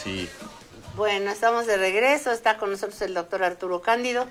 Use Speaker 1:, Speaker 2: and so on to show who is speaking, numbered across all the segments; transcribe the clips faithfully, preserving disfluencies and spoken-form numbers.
Speaker 1: Sí.
Speaker 2: Bueno, estamos de regreso, está con nosotros el doctor Arturo Cándido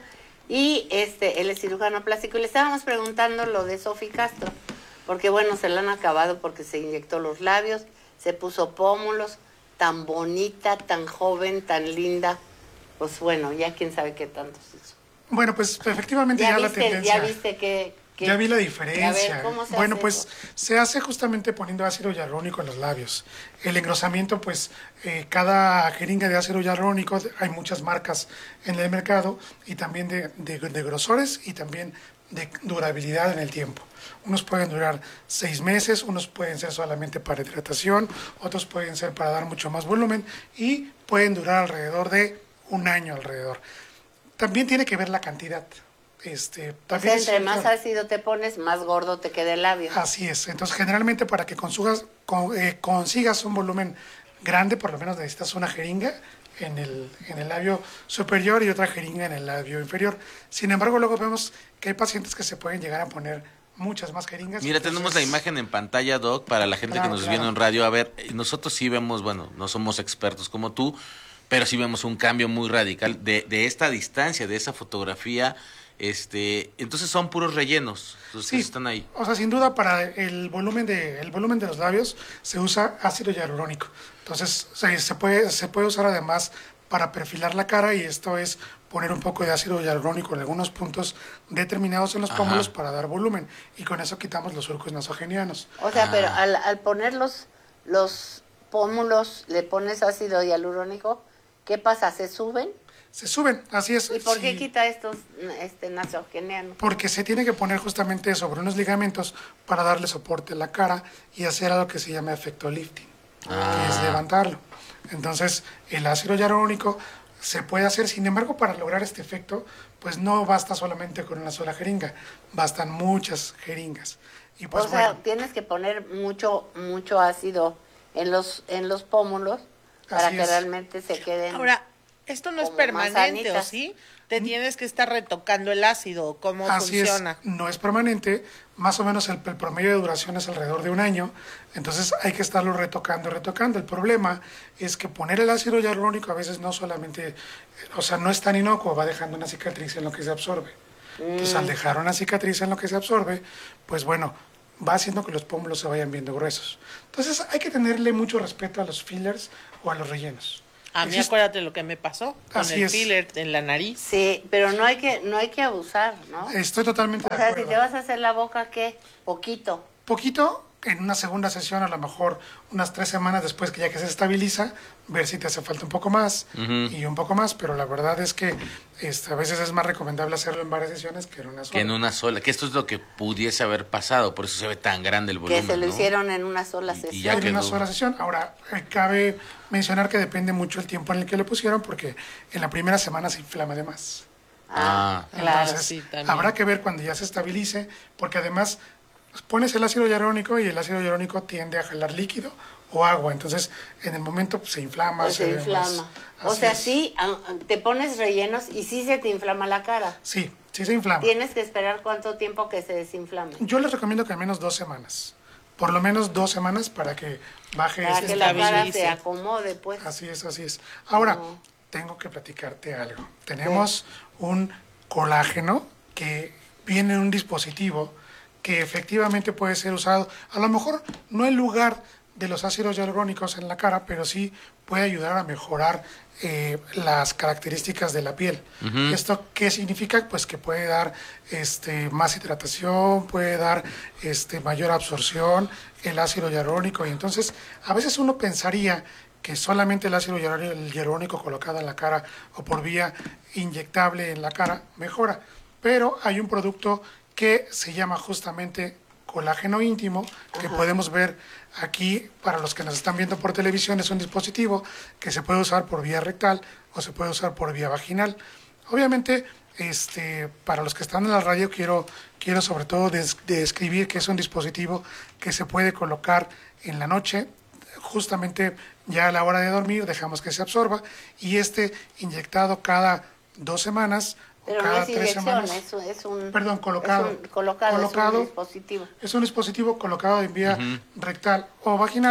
Speaker 2: y este, él es cirujano plástico y le estábamos preguntando lo de Sofi Castro, porque bueno, se la han acabado porque se inyectó los labios, se puso pómulos, tan bonita, tan joven, tan linda, pues bueno, ya quién sabe qué tanto es eso.
Speaker 3: Bueno, pues efectivamente ya,
Speaker 2: ya
Speaker 3: la
Speaker 2: viste,
Speaker 3: tendencia...
Speaker 2: Ya viste que... que
Speaker 3: ya vi la diferencia.
Speaker 2: A ver, ¿cómo se
Speaker 3: bueno,
Speaker 2: hace
Speaker 3: pues
Speaker 2: eso?
Speaker 3: se hace justamente poniendo ácido hialurónico en los labios. El engrosamiento, pues eh, cada jeringa de ácido hialurónico, hay muchas marcas en el mercado y también de, de, de grosores y también de durabilidad en el tiempo. Unos pueden durar seis meses, unos pueden ser solamente para hidratación, otros pueden ser para dar mucho más volumen y pueden durar alrededor de un año alrededor. También tiene que ver la cantidad. Este,
Speaker 2: o sea, entre más ácido te pones, más gordo te queda el labio.
Speaker 3: Así es. Entonces, generalmente para que consigas, con, eh, consigas un volumen grande, por lo menos necesitas una jeringa en el, en el labio superior y otra jeringa en el labio inferior. Sin embargo, luego vemos que hay pacientes que se pueden llegar a poner muchas más jeringas.
Speaker 1: Mira,
Speaker 3: entonces...
Speaker 1: tenemos la imagen en pantalla, Doc, para la gente
Speaker 3: claro,
Speaker 1: que nos
Speaker 3: claro.
Speaker 1: viene en radio. A ver, nosotros sí vemos, bueno, no somos expertos como tú, pero sí vemos un cambio muy radical de, de esta distancia, de esa fotografía. Este, entonces son puros rellenos los
Speaker 3: sí,
Speaker 1: que están ahí.
Speaker 3: O sea, sin duda para el volumen de el volumen de los labios se usa ácido hialurónico. Entonces, se, se puede se puede usar además para perfilar la cara y esto es poner un poco de ácido hialurónico en algunos puntos determinados en los pómulos para dar volumen y con eso quitamos los surcos nasogenianos.
Speaker 2: O sea,
Speaker 1: ah.
Speaker 2: pero al, al poner los, los pómulos le pones ácido hialurónico, ¿qué pasa? ¿Se suben?
Speaker 3: Se suben, así es.
Speaker 2: ¿Y por
Speaker 3: sí,
Speaker 2: qué quita estos este, nasogenianos?
Speaker 3: Porque se tiene que poner justamente sobre unos ligamentos para darle soporte a la cara y hacer algo que se llama efecto lifting,
Speaker 1: Ah.
Speaker 3: que es levantarlo. Entonces, el ácido hialurónico se puede hacer, sin embargo, para lograr este efecto, pues no basta solamente con una sola jeringa, bastan muchas jeringas. Y pues
Speaker 2: o sea,
Speaker 3: bueno,
Speaker 2: tienes que poner mucho mucho ácido en los en los pómulos para
Speaker 3: Así
Speaker 2: que
Speaker 3: es.
Speaker 2: realmente se queden.
Speaker 4: Ahora, esto no es
Speaker 2: como
Speaker 4: permanente, ¿o
Speaker 2: manzanitas.
Speaker 4: sí? Te tienes que estar retocando el ácido, ¿cómo
Speaker 3: así
Speaker 4: funciona?
Speaker 3: es, no es permanente, más o menos el, el promedio de duración es alrededor de un año, entonces hay que estarlo retocando, retocando. El problema es que poner el ácido hialurónico a veces no solamente, o sea, no es tan inocuo, va dejando una cicatriz en lo que se absorbe. Entonces, al dejar una cicatriz en lo que se absorbe, pues bueno, va haciendo que los pómulos se vayan viendo gruesos. Entonces, hay que tenerle mucho respeto a los fillers o a los rellenos.
Speaker 4: A mí
Speaker 3: Existe-
Speaker 4: acuérdate lo que me pasó con
Speaker 3: Así
Speaker 4: el
Speaker 3: es.
Speaker 4: filler en la nariz.
Speaker 2: Sí, pero no hay que no hay que abusar, ¿no?
Speaker 3: Estoy totalmente
Speaker 2: O
Speaker 3: de
Speaker 2: sea,
Speaker 3: acuerdo.
Speaker 2: si te vas a hacer la boca, ¿qué? Poquito.
Speaker 3: Poquito, en una segunda sesión, a lo mejor unas tres semanas después que ya que se estabiliza, ver si te hace falta un poco más
Speaker 1: Ujú.
Speaker 3: y un poco más, pero la verdad es que este, a veces es más recomendable hacerlo en varias sesiones que en una sola.
Speaker 1: Que en una sola, que esto es lo que pudiese haber pasado, por eso se ve tan grande el volumen,
Speaker 2: Que se lo
Speaker 1: ¿no?
Speaker 2: hicieron en una sola
Speaker 1: Y- y
Speaker 2: sesión.
Speaker 1: ya
Speaker 3: en una
Speaker 1: quedó.
Speaker 3: sola sesión. Ahora, eh, cabe mencionar que depende mucho el tiempo en el que le pusieron, porque en la primera semana se inflama de más.
Speaker 2: Ah,
Speaker 1: Ah.
Speaker 2: claro.
Speaker 3: Entonces,
Speaker 4: sí, también.
Speaker 3: habrá que ver cuando ya se estabilice, porque además pues, pones el ácido hialurónico y el ácido hialurónico tiende a jalar líquido o agua, entonces en el momento pues, se inflama.
Speaker 2: Pues se
Speaker 3: ve más-
Speaker 2: inflama. O
Speaker 3: así
Speaker 2: sea,
Speaker 3: es.
Speaker 2: sí, ah, te pones rellenos y sí se te inflama la cara.
Speaker 3: Sí, sí se inflama.
Speaker 2: Tienes que esperar cuánto tiempo que se desinflame.
Speaker 3: Yo les recomiendo que al menos dos semanas, por lo menos dos semanas para que baje
Speaker 2: Para
Speaker 3: este
Speaker 2: que la cara
Speaker 4: estabilice.
Speaker 2: se acomode, pues.
Speaker 3: Así es, así es. Ahora,
Speaker 2: No.
Speaker 3: tengo que platicarte algo. Tenemos un colágeno que viene en un dispositivo que efectivamente puede ser usado, a lo mejor no en lugar de los ácidos hialurónicos en la cara, pero sí puede ayudar a mejorar eh, las características de la piel.
Speaker 1: Ujú.
Speaker 3: ¿Esto qué significa? Pues que puede dar este, más hidratación, puede dar este, mayor absorción, el ácido hialurónico, y entonces a veces uno pensaría que solamente el ácido hialurónico, el hialurónico colocado en la cara o por vía inyectable en la cara mejora, pero hay un producto que se llama justamente colágeno íntimo, que podemos ver aquí para los que nos están viendo por televisión. Es un dispositivo que se puede usar por vía rectal o se puede usar por vía vaginal. Obviamente, este, para los que están en la radio, quiero, quiero sobre todo des- describir que es un dispositivo que se puede colocar en la noche, justamente ya a la hora de dormir, dejamos que se absorba, y este inyectado cada dos semanas o
Speaker 2: Pero no
Speaker 3: cada
Speaker 2: es
Speaker 3: tres
Speaker 2: inyección,
Speaker 3: semanas.
Speaker 2: es, un- es un...
Speaker 3: Perdón, colocado.
Speaker 2: Es un, colocado,
Speaker 3: Colocado.
Speaker 2: es un dispositivo.
Speaker 3: Es un dispositivo colocado en vía
Speaker 1: Ujú.
Speaker 3: rectal o vaginal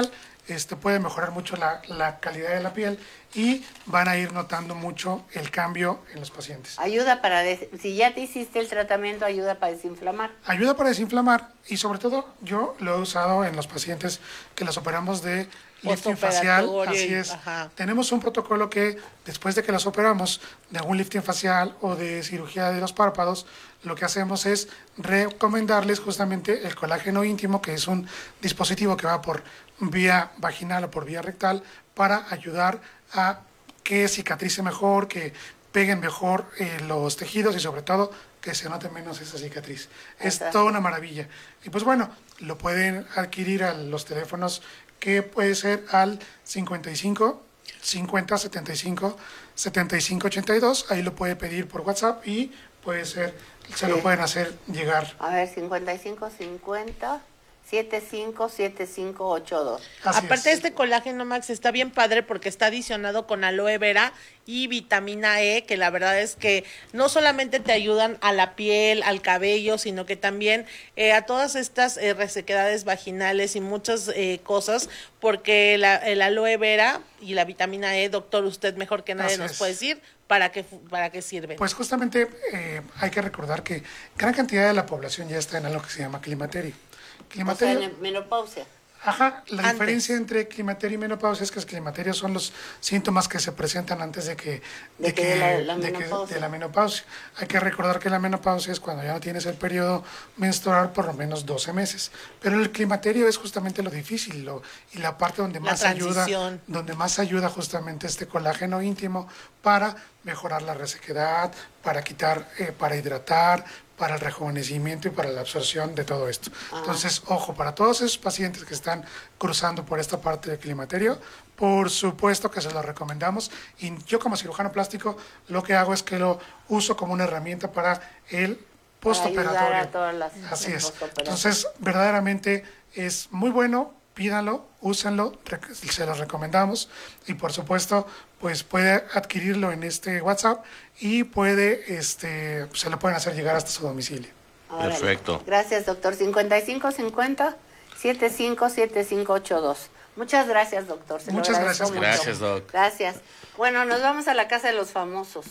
Speaker 3: este, puede mejorar mucho la, la calidad de la piel y van a ir notando mucho el cambio en los pacientes.
Speaker 2: Ayuda para, des- si ya te hiciste el tratamiento, ayuda para desinflamar.
Speaker 3: Ayuda para desinflamar y sobre todo yo lo he usado en los pacientes que los operamos de lifting facial.
Speaker 4: Postoperatorio
Speaker 3: Así
Speaker 4: y-
Speaker 3: es.
Speaker 4: ajá.
Speaker 3: Tenemos un protocolo que después de que los operamos de algún lifting facial o de cirugía de los párpados, lo que hacemos es recomendarles justamente el colágeno íntimo, que es un dispositivo que va por vía vaginal o por vía rectal para ayudar a que cicatrice mejor, que peguen mejor eh, los tejidos y sobre todo que se note menos esa cicatriz. Es
Speaker 2: Exacto.
Speaker 3: toda una maravilla. Y pues bueno, lo pueden adquirir a los teléfonos que puede ser al cincuenta y cinco, cincuenta, setenta y cinco, setenta y cinco, ochenta y dos. Ahí lo puede pedir por WhatsApp y puede ser, se lo
Speaker 2: Sí.
Speaker 3: pueden hacer llegar.
Speaker 2: A ver, cincuenta y cinco, cincuenta, setenta y cinco, setenta y cinco, ochenta y dos.
Speaker 3: Así
Speaker 4: Aparte,
Speaker 3: es.
Speaker 4: este colágeno, Max, está bien padre porque está adicionado con aloe vera y vitamina E, que la verdad es que no solamente te ayudan a la piel, al cabello, sino que también eh, a todas estas eh, resequedades vaginales y muchas eh, cosas, porque la, el aloe vera y la vitamina E, doctor, usted mejor que nadie
Speaker 3: Así
Speaker 4: nos
Speaker 3: es.
Speaker 4: puede decir para qué, fu- para qué sirven.
Speaker 3: Pues justamente eh, hay que recordar que gran cantidad de la población ya está en algo que se llama climaterio.
Speaker 2: O sea,
Speaker 3: Climaterio,
Speaker 2: en menopausia.
Speaker 3: ajá, la
Speaker 4: Antes.
Speaker 3: diferencia entre climaterio y menopausia es que el climaterio son los síntomas que se presentan antes de que
Speaker 2: De que de la- la
Speaker 3: de que-
Speaker 2: menopausia.
Speaker 3: de la menopausia. Hay que recordar que la menopausia es cuando ya no tienes el periodo menstrual por lo menos doce meses. Pero el climaterio es justamente lo difícil lo- y la parte donde
Speaker 4: La
Speaker 3: más ayuda,
Speaker 4: transición.
Speaker 3: donde más ayuda justamente este colágeno íntimo para mejorar la resequedad, para quitar, eh, para hidratar, para el rejuvenecimiento y para la absorción de todo esto. Entonces, ojo, para todos esos pacientes que están cruzando por esta parte del climaterio, por supuesto que se lo recomendamos. Y yo como cirujano plástico lo que hago es que lo uso como una herramienta para el postoperatorio.
Speaker 2: ayudar a todas las-
Speaker 3: Así
Speaker 2: el
Speaker 3: es.
Speaker 2: postoperatorio.
Speaker 3: Entonces, verdaderamente es muy bueno, pídanlo, úsenlo, rec- se los recomendamos y por supuesto, pues puede adquirirlo en este WhatsApp y puede, este, se lo pueden hacer llegar hasta su domicilio.
Speaker 2: Órale.
Speaker 1: Perfecto.
Speaker 2: Gracias, doctor. cincuenta y cinco, cincuenta, setenta y cinco, setenta y cinco, ochenta y dos. Muchas gracias, doctor. Se lo
Speaker 3: Muchas
Speaker 2: agradezco
Speaker 3: gracias.
Speaker 2: mucho.
Speaker 1: Gracias, doc.
Speaker 2: Gracias. Bueno, nos vamos a la casa de los famosos.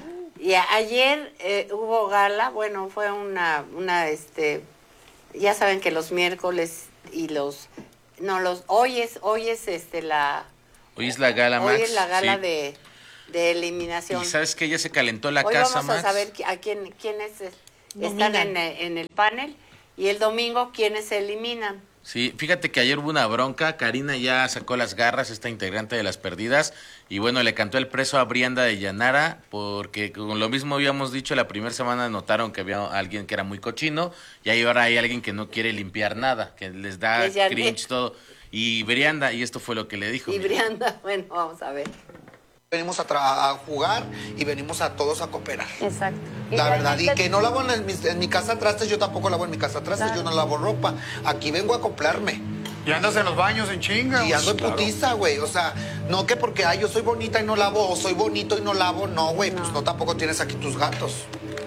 Speaker 2: Y a- ayer eh, hubo gala, bueno, fue una, una, este, ya saben que los miércoles y los, no, los, hoy es, hoy es, este, la,
Speaker 1: Hoy es la gala, Max.
Speaker 2: hoy es la gala
Speaker 1: sí.
Speaker 2: de, de eliminación.
Speaker 1: Y sabes que ya se calentó la
Speaker 2: Hoy
Speaker 1: casa,
Speaker 2: vamos a
Speaker 1: Max.
Speaker 2: saber qui- a quién, quiénes eh,
Speaker 4: Nominan.
Speaker 2: están en, el- en el panel y el domingo quiénes se eliminan.
Speaker 1: Sí, fíjate que ayer hubo una bronca, Karina ya sacó las garras, esta integrante de Las Perdidas, y bueno, le cantó el preso a Brianda de Llanara, porque con lo mismo habíamos dicho, la primera semana notaron que había alguien que era muy cochino, y ahí ahora hay alguien que no quiere limpiar nada, que les da
Speaker 2: Es Janet.
Speaker 1: cringe todo. Y Brianda, y esto fue lo que le dijo.
Speaker 2: Y
Speaker 1: mira.
Speaker 2: Brianda, bueno, vamos a ver.
Speaker 5: Venimos a, tra- a jugar y venimos a todos a cooperar.
Speaker 6: Exacto.
Speaker 5: La verdad, y
Speaker 6: realmente-
Speaker 5: que no lavo en mi, en mi casa trastes, yo tampoco lavo en mi casa trastes, yo no lavo ropa. Aquí vengo a acoplarme.
Speaker 7: Y andas en los baños en chinga.
Speaker 5: Y ando en
Speaker 7: Claro.
Speaker 5: putiza, güey. O sea, no que porque ay, yo soy bonita y no lavo, o soy bonito y no lavo. No, güey, pues no tampoco tienes aquí tus gatos.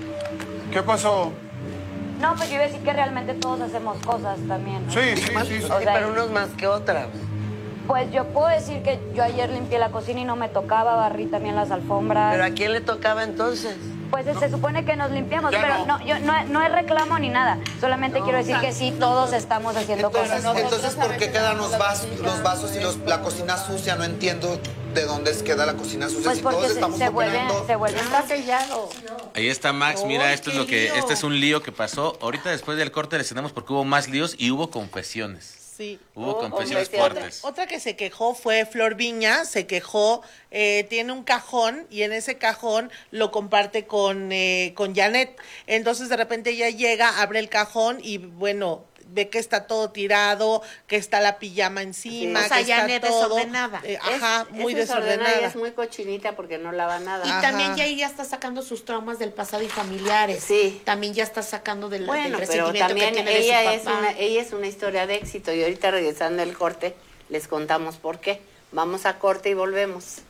Speaker 7: ¿Qué pasó?
Speaker 6: No, pues yo iba a decir que realmente todos hacemos cosas también, ¿no?
Speaker 7: Sí, sí, sí. sí.
Speaker 6: O sea,
Speaker 8: pero unos más que otras.
Speaker 6: pues yo puedo decir que yo ayer limpié la cocina y no me tocaba, barrí también las alfombras.
Speaker 8: ¿Pero a quién le tocaba entonces?
Speaker 6: Pues se supone que nos limpiamos,
Speaker 7: Ya
Speaker 6: pero
Speaker 7: no.
Speaker 6: no, yo no, no es reclamo ni nada. Solamente quiero decir que sí, todos estamos haciendo
Speaker 5: Entonces,
Speaker 6: cosas.
Speaker 5: entonces ¿por qué quedan los vasos, los vasos y los, la cocina sucia? No entiendo de dónde es queda la cocina sucia.
Speaker 6: Pues
Speaker 5: si
Speaker 6: porque
Speaker 5: todos
Speaker 6: se,
Speaker 5: estamos
Speaker 6: se vuelve,
Speaker 5: cooperando.
Speaker 6: se vuelve
Speaker 2: Está sellado.
Speaker 1: Ahí está Max,
Speaker 4: ¡Ay,
Speaker 1: mira, esto es
Speaker 4: qué
Speaker 1: lo que,
Speaker 4: lío!
Speaker 1: este es un lío que pasó. Ahorita después del corte les tenemos porque hubo más líos y hubo confesiones.
Speaker 4: Sí.
Speaker 1: Hubo
Speaker 2: Oh,
Speaker 1: confesiones
Speaker 2: confesiones.
Speaker 1: fuertes.
Speaker 4: Otra que se quejó fue Flor Viña, se quejó, eh, tiene un cajón y en ese cajón lo comparte con, eh, con Janet. Entonces de repente ella llega, abre el cajón y bueno, ve que está todo tirado, que está la pijama encima,
Speaker 2: Sí.
Speaker 4: que
Speaker 2: O sea,
Speaker 4: está
Speaker 9: Janet
Speaker 4: todo.
Speaker 9: desordenada.
Speaker 4: eh, ajá,
Speaker 2: Es-
Speaker 4: muy
Speaker 2: es desordenada
Speaker 4: desordenada.
Speaker 2: y es muy cochinita porque no lava nada.
Speaker 9: Y
Speaker 4: Ajá.
Speaker 9: también ya ella está sacando sus traumas del pasado y familiares.
Speaker 2: Sí.
Speaker 9: También ya está sacando del,
Speaker 2: Bueno,
Speaker 9: del
Speaker 2: pero
Speaker 9: resentimiento
Speaker 2: también
Speaker 9: que tiene de
Speaker 2: ella
Speaker 9: su
Speaker 2: es
Speaker 9: papá.
Speaker 2: una ella es una historia de éxito y ahorita regresando el corte les contamos por qué. Vamos a corte y volvemos.